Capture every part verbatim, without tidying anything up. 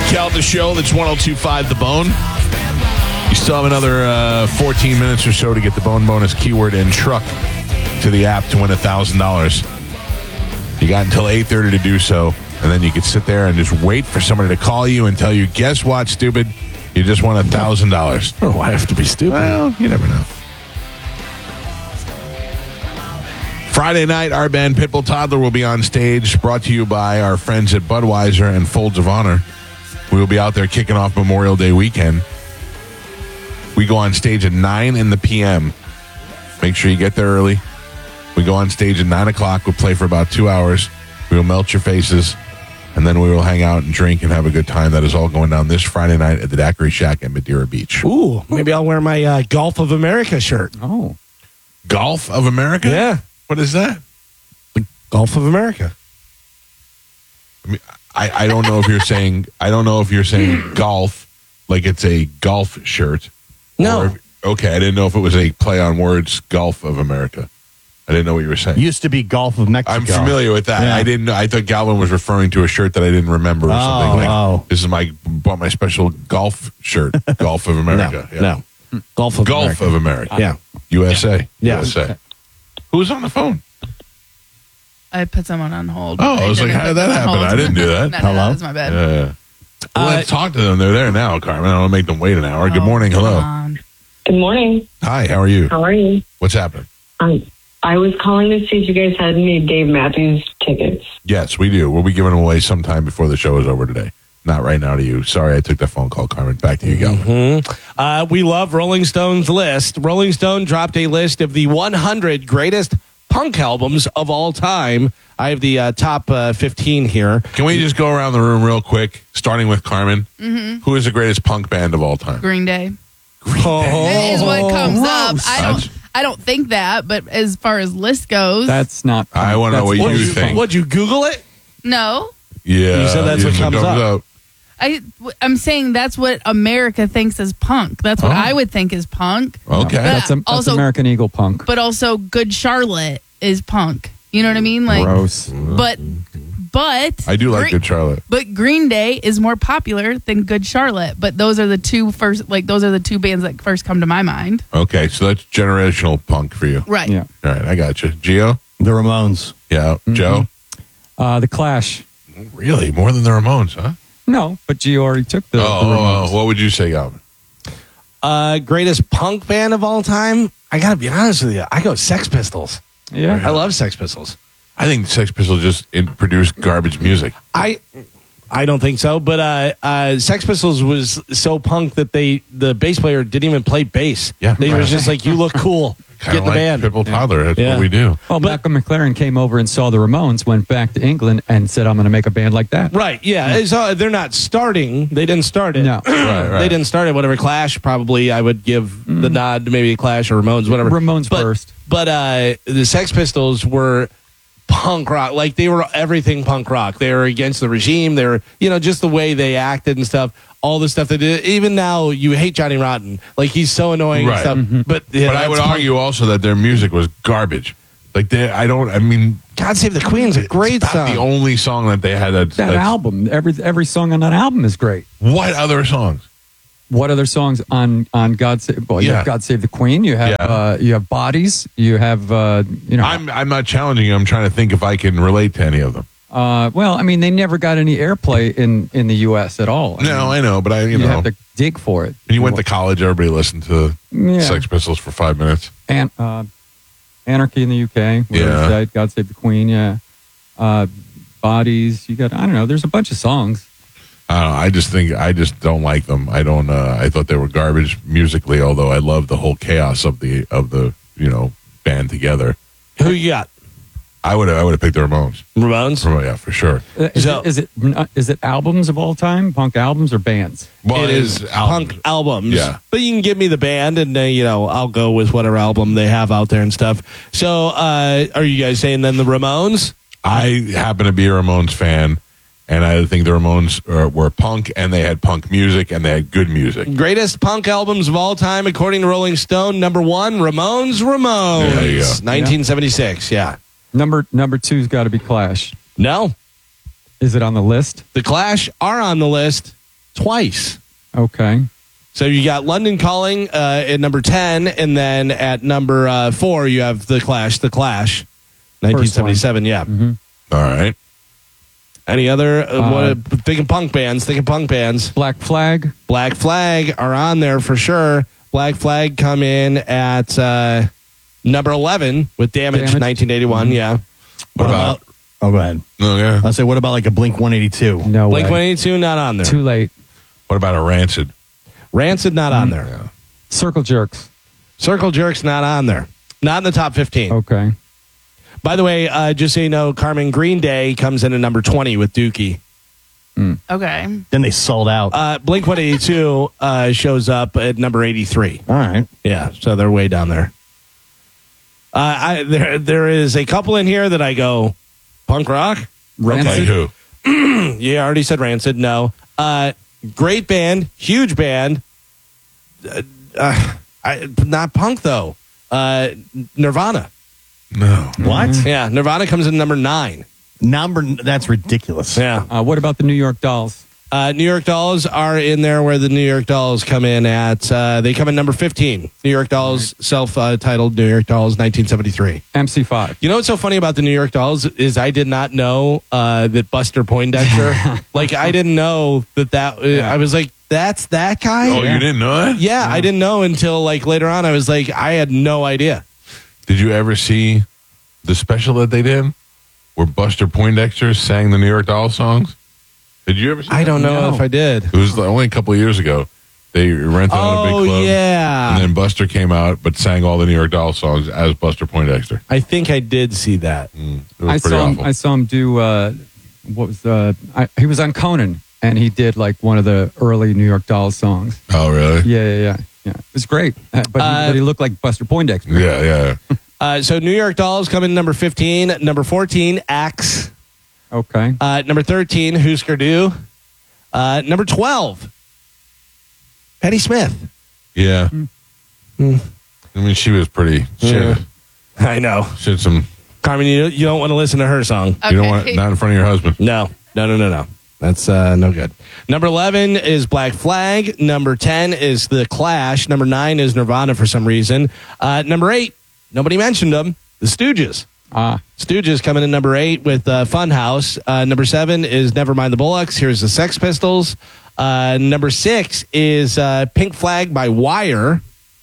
Cal, the show that's one oh two point five The Bone. You still have another uh, fourteen minutes or so to get the Bone Bonus keyword and truck to the app to win one thousand dollars. You got until eight thirty to do so, and then you can sit there and just wait for somebody to call you and tell you, guess what, stupid? You just won one thousand dollars. Oh, I have to be stupid. Well, you never know. Friday night, our band Pitbull Toddler will be on stage, brought to you by our friends at Budweiser and Folds of Honor. We will be out there kicking off Memorial Day weekend. We go on stage at nine in the p m. Make sure you get there early. We go on stage at nine o'clock. We'll play for about two hours. We will melt your faces, and then we will hang out and drink and have a good time. That is all going down this Friday night at the Daiquiri Shack at Madeira Beach. Ooh, maybe I'll wear my uh, Golf of America shirt. Oh. Golf of America? Yeah. What is that? The Golf of America. I mean, I, I don't know if you're saying I don't know if you're saying golf like it's a golf shirt. No. If, okay, I didn't know if it was a play on words, Golf of America. I didn't know what you were saying. Used to be Gulf of Mexico. I'm familiar with that. Yeah. I didn't know. I thought Galvin was referring to a shirt that I didn't remember or Oh, something. Like, oh. This is my bought my special golf shirt, Golf of America. No, Yeah. no. Golf of Golf America. of America. Yeah. U S A. Yeah. U S A. Who's on the phone? I put someone on hold. Oh, I was like, didn't how did put that them on happen? hold. I didn't do that. no, no, Hello? that was my bad. Uh, well, Uh, let's talk to them. They're there now, Carmen. I don't want to make them wait an hour. Good Oh, morning. come Hello. on. Good morning. Hi. How are you? How are you? What's happening? Um, I was calling to see if you guys had any Dave Matthews tickets. Yes, we do. We'll be giving them away sometime before the show is over today. Not right now to you. Sorry, I took that phone call, Carmen. Back to you, Galvin. Mm-hmm. Uh, we love Rolling Stone's list. Rolling Stone dropped a list of the one hundred greatest punk albums of all time. I have the uh, top uh, fifteen here. Can we just go around the room real quick, starting with Carmen? Mm-hmm. Who is the greatest punk band of all time? Green Day. Oh, Is what comes up. gross. I don't. I don't think that, but as far as list goes, That's not. I wanna know that's what you post-punk. think. What'd you Google it? no. Yeah. You said that's what usually comes up. I. I'm saying that's what America thinks is punk. That's what Oh. I would think is punk. Okay. That's, a, that's Also- American Eagle punk. But also, Good Charlotte is punk. You know what I mean? Like, Gross. but, but I do like Green- Good Charlotte. But Green Day is more popular than Good Charlotte. But those are the two first, like those are the two bands that first come to my mind. Okay, so that's generational punk for you. Right. Yeah. All right, I got you. Gio? The Ramones. Yeah. Mm-hmm. Joe? Uh, the Clash. Really? More than the Ramones, huh? No, but Gio already took the, oh, the oh, Ramones. oh, what would you say, Galvin? Uh, greatest punk band of all time? I gotta be honest with you. I go Sex Pistols. Yeah. I love Sex Pistols. I think Sex Pistols just in- produced garbage music. I I don't think so, but uh, uh, Sex Pistols was so punk that they the bass player didn't even play bass. Yeah. They was just like, you look cool. Get Kind in of the like band. Pitbull Toddler. That's Yeah. what we do. Well, But- Malcolm McLaren came over and saw the Ramones, went back to England, and said, I'm going to make a band like that. Right, yeah. So they're not starting. They didn't start it. No. Right, right. They didn't start it. Whatever, Clash, probably I would give the nod to maybe Clash or Ramones, whatever. Ramones but, first. But uh, the Sex Pistols were punk rock. Like, they were everything punk rock. They were against the regime. They were, you know, just the way they acted and stuff. All the stuff they did. Even now, you hate Johnny Rotten. Like, he's so annoying Right. and stuff. But, yeah, but I that's would punk. argue also that their music was garbage. Like, they, I don't, I mean, God Save the Queen's a great it's not song. the only song that they had. That, That album, every every song on that album is great. What other songs? What other songs on on God Save? Well, you Yeah. have God Save the Queen. You have Yeah. uh, you have Bodies. You have uh, you know. I'm I'm not challenging you. I'm trying to think if I can relate to any of them. Uh, well, I mean, they never got any airplay in in the U S at all. I No, mean, I know, but I you, you know have to dig for it. when you went to college, everybody listened to Yeah. Sex Pistols for five minutes. An- uh, Anarchy in the U K. Where Yeah. It's Dead, God Save the Queen. Yeah. Uh, Bodies. You got. I don't know. There's a bunch of songs. I don't know, I just think I just don't like them. I don't. Uh, I thought they were garbage musically, although I love the whole chaos of the of the you know band together. Who you got? I would I would have picked the Ramones. Ramones? Oh, yeah, for sure. Uh, Is, So- it, is it uh, is it albums of all time? Punk albums or bands? Well, It is albums. punk albums. Yeah. But you can give me the band and, uh, you know, I'll go with whatever album they have out there and stuff. So, uh, are you guys saying then the Ramones? I happen to be a Ramones fan, and I think the Ramones uh, were punk, and they had punk music, and they had good music. Greatest punk albums of all time, according to Rolling Stone. Number one, Ramones, Ramones. There you go. nineteen seventy-six, yeah. Number number two's got to be Clash. No, Is it on the list? the Clash are on the list. twice. Okay. So you got London Calling uh, at number ten, and then at number uh, four, you have The Clash, The Clash, nineteen seventy-seven, yeah. Mm-hmm. All right. Any other, uh, Uh, what, thinking punk bands, thinking punk bands. Black Flag. Black Flag are on there for sure. Black Flag come in at uh, number eleven with Damage, Damage. nineteen eighty-one, yeah. What about? Oh, go ahead. No, yeah. I'll say, what about like a Blink one eighty-two? No Blink way. one eighty-two, not on there. Too late. What about a Rancid? Rancid, not on there. Yeah. Circle Jerks. Circle Jerks, not on there. Not in the top fifteen. Okay. By the way, uh, just so you know, Carmen Green Day comes in at number twenty with Dookie. Okay. Then they sold out. Uh, Blink one eighty-two uh, shows up at number eighty-three. All right. Yeah, so they're way down there. Uh, I, there, there is a couple in here that I go, punk rock? Rancid. Like who? Yeah, I already said Rancid. No. Uh, great band, huge band. Uh, uh, I, not punk, though. Uh, Nirvana. No. What? Yeah, Nirvana comes in number nine. Number, that's ridiculous. Yeah. Uh, what about the New York Dolls? Uh, New York Dolls are in there where the New York Dolls come in at. Uh, they come in number fifteen. New York Dolls, self-titled New York Dolls, nineteen seventy-three. M C five. You know what's so funny about the New York Dolls is I did not know uh, that Buster Poindexter, like I didn't know that that, uh, Yeah. I was like, that's that guy? Oh, you didn't know that? Yeah, I didn't know until like later on. I was like, I had no idea. Did you ever see the special that they did where Buster Poindexter sang the New York Dolls songs? Did you ever see I that? don't know No. if I did. It was only a couple of years ago. They rented out a Oh, big club. yeah. And then Buster came out but sang all the New York Dolls songs as Buster Poindexter. I think I did see that. Mm, it was I pretty saw him. awful. I saw him do. Uh, what was the? I, he was on Conan, and he did like one of the early New York Dolls songs. oh, really? Yeah, yeah, yeah. Yeah, it was great. Uh, but, he, Uh, but he looked like Buster Poindexter. Yeah, yeah. Uh, so New York Dolls come in number fifteen. Number fourteen, Axe. Okay. Uh, number thirteen, Husker Du. Uh, number twelve, Patti Smith. Yeah. Mm. I mean, she was pretty. She, Yeah. had, I know. she had some. Carmen, you, you don't want to listen to her song. Okay. You don't want not in front of your husband. No, no, no, no, no. That's uh, no good. Number eleven is Black Flag. Number ten is The Clash. Number nine is Nirvana for some reason. Uh, number eight, nobody mentioned them, The Stooges. Ah, Stooges coming in number eight with uh, Funhouse. Uh, number seven is Nevermind the Bollocks. Here's the Sex Pistols. Uh, number six is uh, Pink Flag by Wire.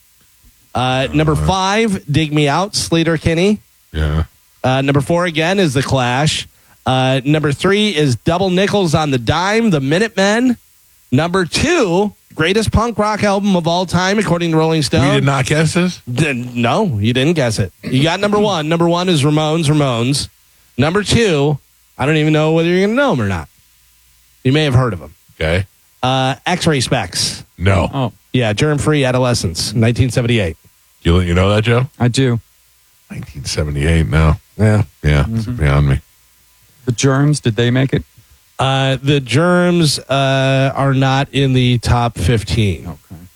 Uh, number five, Dig Me Out, Sleater Kinney. Yeah. Uh, number four again is The Clash. Uh, number three is Double Nickels on the Dime, The Minutemen. Number two, greatest punk rock album of all time, according to Rolling Stone. We did not guess this? D- no, you didn't guess it. You got number one. Number one is Ramones, Ramones. Number two, I don't even know whether you're going to know them or not. You may have heard of them. Okay. Uh, X-Ray Specs. No. oh, Yeah, Germ-Free Adolescence, nineteen seventy-eight. You, you know that, Joe? I do. nineteen seventy-eight now. Yeah. Yeah, it's beyond me. The Germs, did they make it? Uh, the Germs uh, are not in the top fifteen.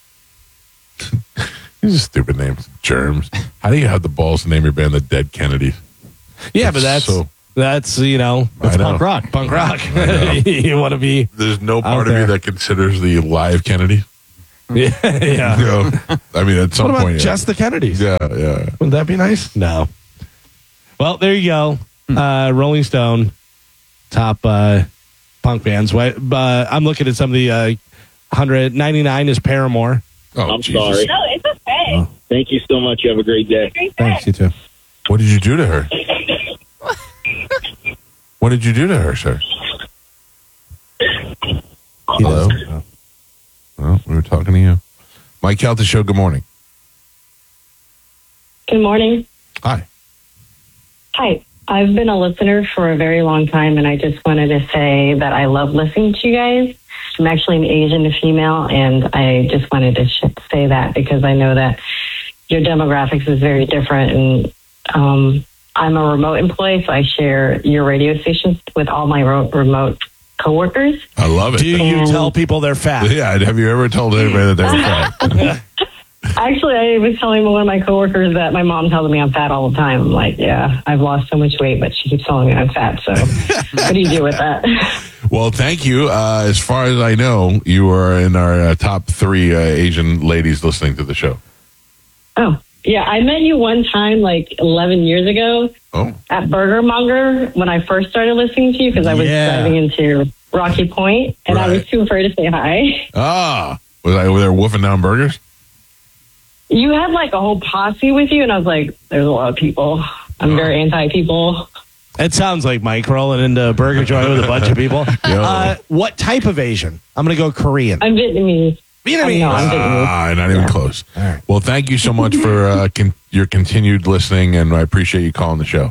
Okay. These are stupid names. Germs. How do you have the balls to name your band the Dead Kennedys? Yeah, but that's So- that's you know I That's know. punk rock. punk rock. know. You want to be There's no Out part of me there. that considers the live Kennedy. yeah. yeah. You know, I mean, at some What about point, yeah. just the Kennedys? Yeah, yeah. Wouldn't that be nice? No. Well, there you go. Uh, Rolling Stone, top uh, punk bands. Wait, uh, I'm looking at some of the uh, one ninety-nine is Paramore. Oh, I'm Jesus. sorry. No, it's okay. Thanks you so much. You have a great day. Great day. Thanks, you too. What did you do to her? What did you do to her, sir? Hello? Well, we were talking to you. Mike Calta Show, good morning. Good morning. Hi. Hi. I've been a listener for a very long time, and I just wanted to say that I love listening to you guys. I'm actually an Asian female, and I just wanted to sh- say that because I know that your demographics is very different. And um, I'm a remote employee, so I share your radio stations with all my ro- remote coworkers. I love it. Do you tell people they're fat? Yeah, have you ever told anybody that they're fat? Actually, I was telling one of my coworkers that my mom tells me I'm fat all the time. I'm like, yeah, I've lost so much weight, but she keeps telling me I'm fat. So what do you do with that? Well, thank you. Uh, as far as I know, you are in our uh, top three uh, Asian ladies listening to the show. Oh, yeah. I met you one time, like eleven years ago, Oh, at Burger Monger when I first started listening to you because I was Yeah. driving into Rocky Point, and I was Right. too afraid to say hi. ah, was I over there wolfing down burgers? You had like a whole posse with you, and I was like, "There's a lot of people. I'm very anti-people." It sounds like Mike rolling into a burger joint with a bunch of people. Uh, what type of Asian? I'm going to go Korean. I'm Vietnamese. Vietnamese. No, I'm Vietnamese. Ah, not even close. Well, thank you so much for uh, con- your continued listening, and I appreciate you calling the show.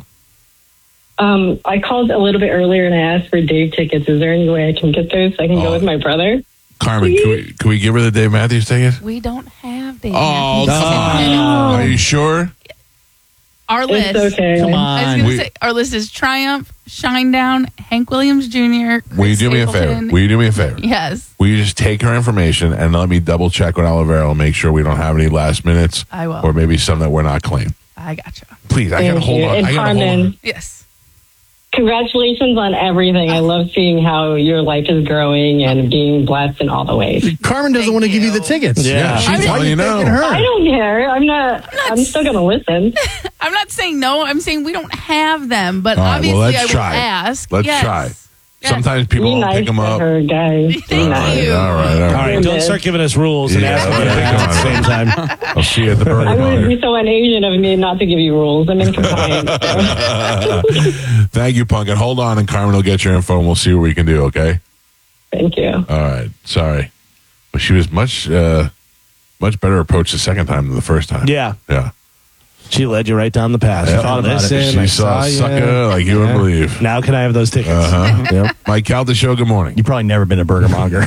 Um, I called a little bit earlier and I asked for Dave tickets. Is there any way I can get those so I can Oh. go with my brother? Carmen, can we, can we give her the Dave Matthews ticket? We don't have Dave Oh, Matthews. Are you sure? Our list. It's okay. Come I was on. going to We- say our list is Triumph, Shinedown, Hank Williams Junior Will you Chris do me a favor? Stapleton. Will you do me a favor? Yes, Will you just take her information and let me double check with Olivero and make sure we don't have any last minutes I will. or maybe some that we're not claimed? I gotcha. Please, I gotta Thank hold you. on. And I gotta hold on. Carmen, Yes. congratulations on everything. I love seeing how your life is growing and being blessed in all the ways. Carmen doesn't Thank want to give you the you. tickets. Yeah. she's I telling you no. Her. I don't care. I'm not. I'm still gonna listen. I'm not saying no. I'm saying we don't have them, but All right, well, obviously let's I will try. ask. Let's Yes. try. Yes. Sometimes people Be won't nice pick them to up. her, guys. Be Thank nice. you. All right, all All right. right, don't start giving us rules and Yeah, asking all for right, things come at the on. same time. I'll see you at the Burger I wouldn't Monger. be so un-Asian of me not to give you rules. I'm in compliance. so. Thank you, Punk. And hold on, and Carmen will get your info, and we'll see what we can do. Okay. Thank you. All right. Sorry, but she was much, uh, much better approach the second time than the first time. Yeah. Yeah. She led you right down the path. Yeah. Thought of this in. She I saw a you. sucker like you wouldn't Yeah. believe. Now can I have those tickets? Uh-huh. Yep. Mike Calda Show. Good morning. You've probably never been a Burger Monger.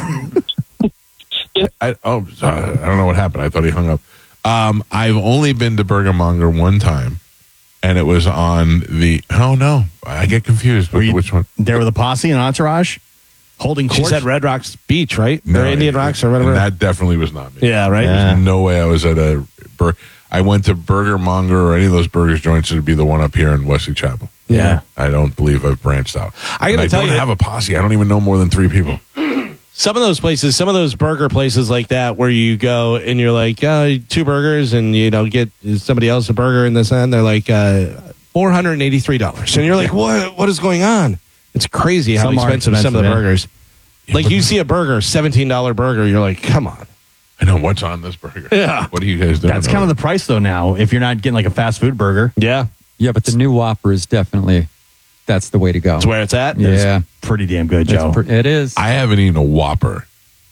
I, oh, sorry. I don't know what happened. I thought he hung up. Um, I've only been to Burger Monger one time, and it was on the. Oh no, I get confused. Were With you which one? there with a posse and entourage? Holding She court? said Red Rocks Beach, right? No, or Indian it- Rocks or whatever. and that definitely was not me. yeah, right. Yeah. There's no way I was at a. Bur- I went to Burger Monger or any of those burgers joints. It'd be the one up here in Wesley Chapel. Yeah. I don't believe I've branched out. I And gotta I tell don't you- have a posse. I don't even know more than three people. Some of those places, some of those burger places like that, where you go and you're like, uh, two burgers, and you know, get somebody else a burger in this end. They're like uh, four hundred and eighty-three dollars, and you're like, what? What is going on? It's crazy how Some are expensive, some of the expensive, yeah. burgers. Yeah, Like but- you see a burger, seventeen dollar burger, you're like, come on. I know what's on this burger. Yeah. What are you guys doing? That's kind of the price, though, now, if you're not getting like a fast food burger. Yeah, Yeah, but the new Whopper is definitely that's the way to go. that's where it's at. Yeah, Pretty damn good, It's Joe. pre- it is. I haven't eaten a Whopper.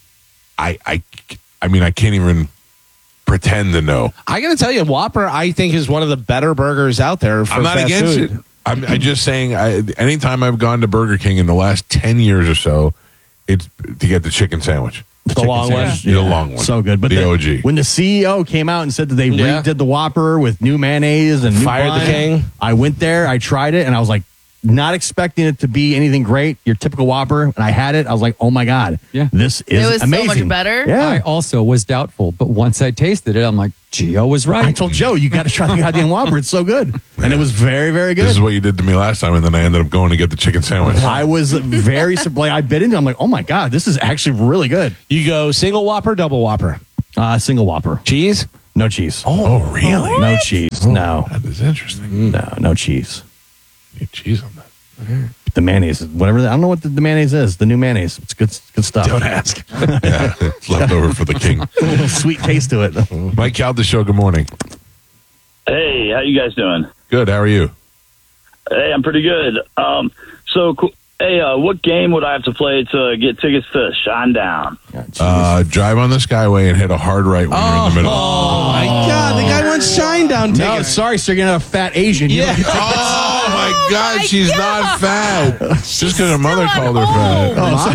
I, I, I mean, I can't even pretend to know. I got to tell you, Whopper, I think is one of the better burgers out there for I'm not fast against food. it. I'm, I'm just saying, I, anytime I've gone to Burger King in the last ten years or so, it's to get the chicken sandwich. The chicken long one. sandwich. The long one. So good. But The the, O G. When the C E O came out and said that they Yeah. redid the Whopper with new mayonnaise and new Fired the bun, king. I went there, I tried it, and I was like, not expecting it to be anything great, your typical Whopper. And I had it, I was like, oh my God, Yeah. this is It was so amazing. much better? Yeah. I also was doubtful, but once I tasted it, I'm like, Gio was right. I told Joe, you got to try the goddamn Whopper. It's so good. And it was very, very good. This is what you did to me last time, and then I ended up going to get the chicken sandwich. I was very surprised. Like, I bit into it. I'm like, oh my God, this is actually really good. You go single Whopper, double Whopper. Uh, single Whopper. Cheese? No cheese. Oh, really? No cheese. No. That is interesting. No, no cheese. Need cheese on that. The mayonnaise, whatever. I don't know what the, the mayonnaise is. The new mayonnaise. It's good, good stuff. Don't ask. Yeah, it's left over for the king. A little sweet taste to it. Mike Calda Show, good morning. Hey, how you guys doing? Good, how are you? Hey, I'm pretty good. Um, so, co- hey, uh, what game would I have to play to get tickets to Shinedown? Uh, drive on the Skyway and hit a hard right when you're in the middle. Oh my God, the guy wants Shinedown no, tickets. sorry, sir. You're not a fat Asian. You Yeah. don't get- Oh my God, my she's God. not fat. Just because her mother still called her on fat.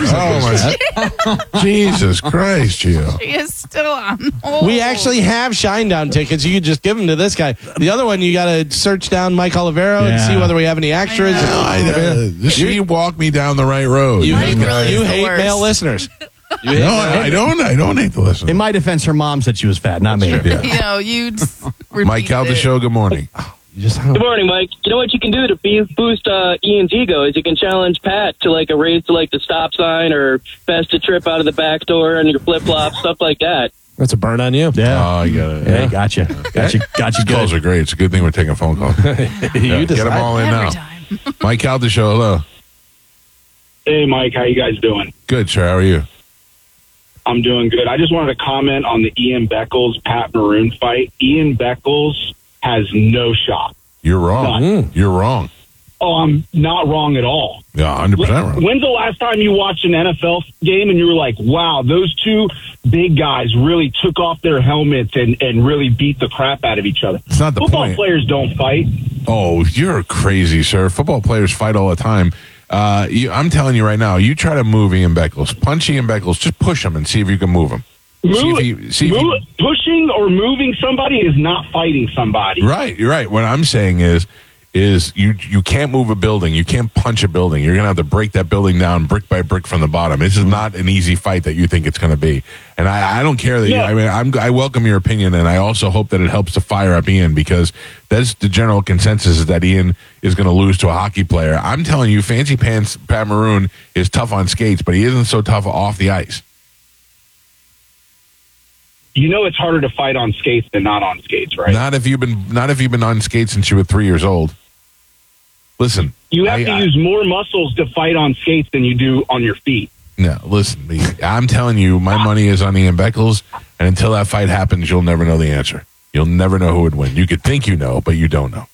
hold. Oh, my Jesus Christ, Gio. She is still on hold. We actually have Shinedown tickets. You could just give them to this guy. The other one, you got to search down Mike Olivero and Yeah. see whether we have any extras. I know. I, uh, she walked me down the right road. You, Mike hate, really you is the hate worst. male listeners. You hate No, male- I, I don't. I don't hate the listener. In my defense, her mom said she was fat, not me. Yeah. You know, you just Mike repeated Calda it. Show, good morning. You just Good morning, Mike. You know what you can do to be- boost uh, Ian's ego is you can challenge Pat to like a race to like the stop sign or fast a trip out of the back door on your flip flops, stuff like that. That's a burn on you. Yeah. Oh, you got it. Yeah, gotcha. Gotcha. Gotcha. Calls Good. are great. It's a good thing we're taking phone calls. you Yeah, get decide. them all in Every now. time. Mike Calta Show, hello. Hey, Mike, how you guys doing? Good, sir. How are you? I'm doing good. I just wanted to comment on the Ian Beckles Pat Maroon fight. Ian Beckles has no shot. You're wrong. None. You're wrong. Oh, I'm not wrong at all. Yeah, one hundred percent wrong. When's the last time you watched an N F L game and you were like, wow, those two big guys really took off their helmets and, and really beat the crap out of each other? It's not the Football point. players don't fight. Oh, you're crazy, sir. Football players fight all the time. Uh, you, I'm telling you right now, you try to move Ian Beckles, punch Ian Beckles, just push him and see if you can move him. See Move, if you, see if move- you, pushing or moving somebody is not fighting somebody. right, you're right. What I'm saying is, is you you can't move a building, you can't punch a building. You're gonna have to break that building down brick by brick from the bottom. This is not an easy fight that you think it's gonna be. And I, I don't care that. Yeah. You, I mean, I'm, I welcome your opinion, and I also hope that it helps to fire up Ian because that's the general consensus is that Ian is going to lose to a hockey player. I'm telling you, Fancy Pants Pat Maroon is tough on skates, but he isn't so tough off the ice. You know it's harder to fight on skates than not on skates, right? Not if you've been not if you've been on skates since you were three years old. Listen, You have I- to I- use more muscles to fight on skates than you do on your feet. No, listen, me. I'm telling you, my money is on Ian Beckles, and until that fight happens, you'll never know the answer. You'll never know who would win. You could think you know, but you don't know.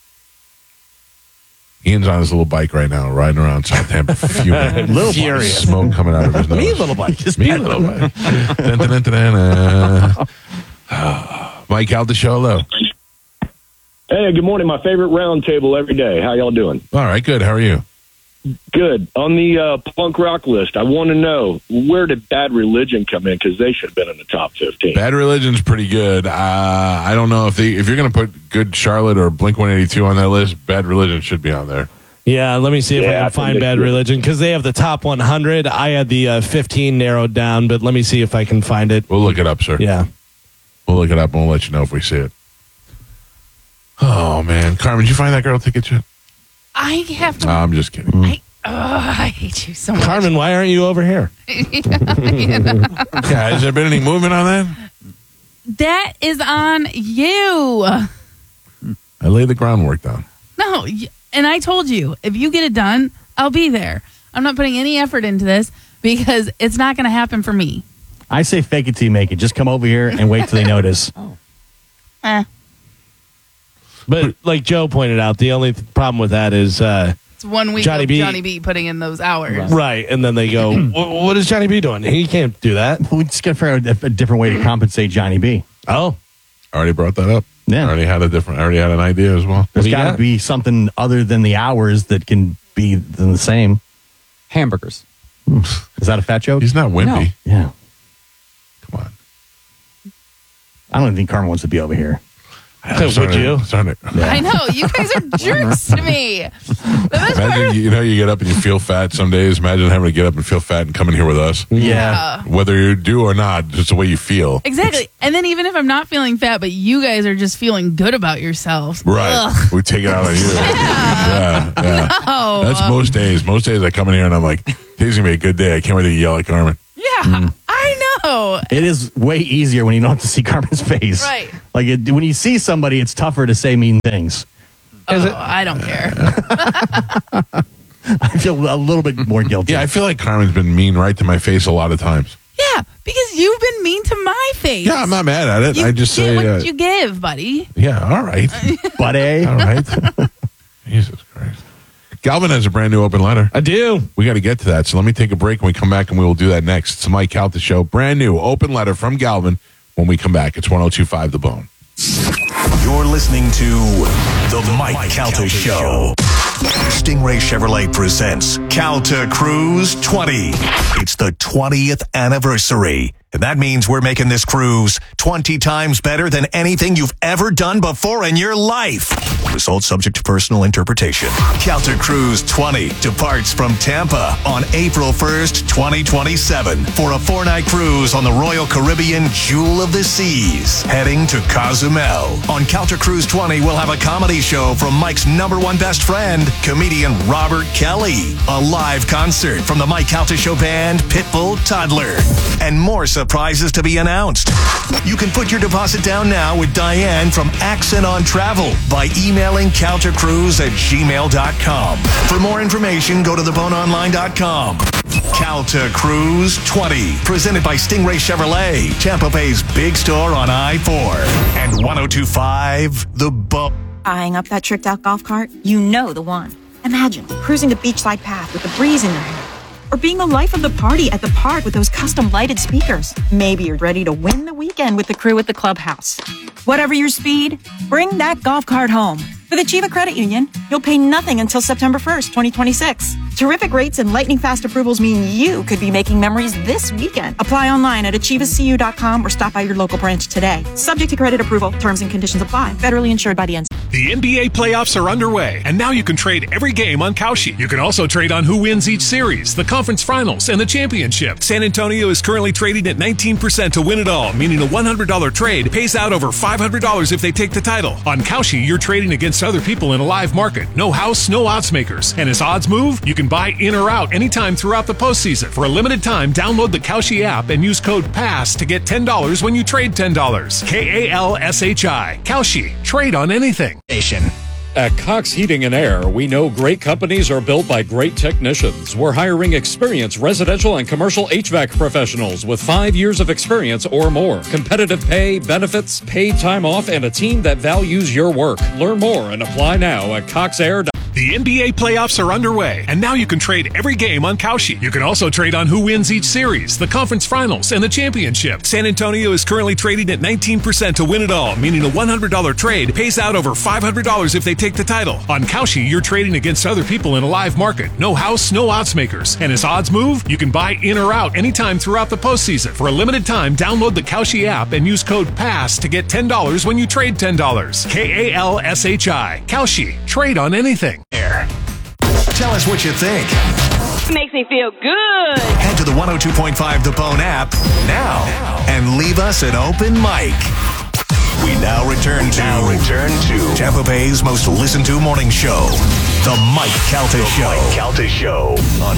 Ian's on his little bike right now, riding around Southampton, fuming. Little furious. Smoke coming out of his nose. Me, little bike. Just me, little bike. Dun, dun, dun, dun, dun. Mike out the show, hello. Hey, good morning. My favorite round table every day. How y'all doing? All right, good. How are you? Good. On the uh, punk rock list, I want to know, where did Bad Religion come in? Because they should have been in the top fifteen. Bad Religion's pretty good. Uh, I don't know if they if you're going to put Good Charlotte or Blink one eighty-two on that list, Bad Religion should be on there. Yeah, let me see if Yeah, I I can think find they Bad should. Religion because they have the top one hundred. I had the uh, fifteen narrowed down, but let me see if I can find it. We'll look it up, sir. Yeah. We'll look it up and we'll let you know if we see it. Oh, man. Carmen, did you find that girl ticket yet? I have to. No, I'm just kidding. I, oh, I hate you so much. Carmen, why aren't you over here? Yeah, has there been any movement on that? That is on you. I laid the groundwork down. No, y- and I told you, if you get it done, I'll be there. I'm not putting any effort into this because it's not going to happen for me. I say fake it till you make it. Just come over here and wait till they notice. Eh, But like Joe pointed out, the only th- problem with that is uh, it's one week Johnny of B. Johnny B putting in those hours. right, and then they go, "Wh- "What is Johnny B doing? He can't do that." We just got to figure out a, a different way to compensate Johnny B. Oh, I already brought that up. Yeah. I already had a different, I already had an idea as well. There's do you got to got? be something other than the hours that can be the same. Hamburgers. Is that a fat joke? He's not wimpy. No. Yeah. Come on. I don't think Carmen wants to be over here. I'm Would starting to- you? starting to- I know. You guys are jerks to me. The best part Imagine, you know, you get up and you feel fat some days. Imagine having to get up and feel fat and come in here with us. Yeah. Whether you do or not, just the way you feel. Exactly. And then even if I'm not feeling fat, but you guys are just feeling good about yourselves. Right. Ugh. We take it out on you. Yeah. yeah. Oh. That's most days. Most days I come in here and I'm like, today's going to be a good day. I can't wait to yell at Carmen. Yeah. I know. It is way easier when you don't have to see Carmen's face. Right. Like it, when you see somebody, it's tougher to say mean things. Oh, I don't care. I feel a little bit more guilty. Yeah, I feel like Carmen's been mean right to my face a lot of times. Yeah, because you've been mean to my face. Yeah, I'm not mad at it. You I just get say, what uh, you give, buddy. yeah, all right. But eh? All right. Jesus Christ. Galvin has a brand new open letter. I do. We got to get to that. So let me take a break and we come back and we will do that next. It's the Mike Calta Show. Brand new open letter from Galvin when we come back. It's one oh two point five The Bone. You're listening to The Mike Calta Show. Stingray Chevrolet presents Calta Cruise twenty. It's the twentieth anniversary. And that means we're making this cruise twenty times better than anything you've ever done before in your life. Results subject to personal interpretation. Calter Cruise twenty departs from Tampa on April first, twenty twenty-seven for a four-night cruise on the Royal Caribbean Jewel of the Seas, heading to Cozumel. On Calter Cruise twenty, we'll have a comedy show from Mike's number one best friend, comedian Robert Kelly, a live concert from the Mike Calta Show band Pitbull Toddler, and more surprises to be announced. You can put your deposit down now with Diane from Accent on Travel by emailing caltercruise at gmail dot com. For more information, go to the bone online dot com. Calta Cruise twenty, presented by Stingray Chevrolet, Tampa Bay's big store on I four, and one oh two point five The Bone. Eyeing up that tricked out golf cart? You know the one. Imagine cruising the beachside path with the breeze in your hair. Or being the life of the party at the park with those custom lighted speakers. Maybe you're ready to win the weekend with the crew at the clubhouse. Whatever your speed, bring that golf cart home. With Achieva Credit Union, you'll pay nothing until September first, twenty twenty-six. Terrific rates and lightning fast approvals mean you could be making memories this weekend. Apply online at achieva c u dot com or stop by your local branch today. Subject to credit approval. Terms and conditions apply. Federally insured by the N C double A. The N B A playoffs are underway, and now you can trade every game on Kalshi. You can also trade on who wins each series, the conference finals, and the championship. San Antonio is currently trading at nineteen percent to win it all, meaning a one hundred dollars trade pays out over five hundred dollars if they take the title. On Kalshi, you're trading against other people in a live market. No house, no odds makers. And as odds move, you can buy in or out anytime throughout the postseason. For a limited time, download the Kalshi app and use code PASS to get ten dollars when you trade ten dollars. K A L S H I. Kalshi. Trade on anything. At Cox Heating and Air, we know great companies are built by great technicians. We're hiring experienced residential and commercial H V A C professionals with five years of experience or more. Competitive pay, benefits, paid time off, and a team that values your work. Learn more and apply now at cox air dot com. The N B A playoffs are underway, and now you can trade every game on Kalshi. You can also trade on who wins each series, the conference finals, and the championship. San Antonio is currently trading at nineteen percent to win it all, meaning a one hundred dollars trade pays out over five hundred dollars if they take the title. On Kalshi, you're trading against other people in a live market. No house, no odds makers. And as odds move, you can buy in or out anytime throughout the postseason. For a limited time, download the Kalshi app and use code PASS to get ten dollars when you trade ten dollars. K A L S H I. Kalshi. Trade on anything. Air. Tell us what you think. Makes me feel good. Head to the one oh two point five The Bone app now and leave us an open mic. We now return to, now return to Tampa Bay's most listened to morning show, The Mike Calta Show. Mike Calta Show on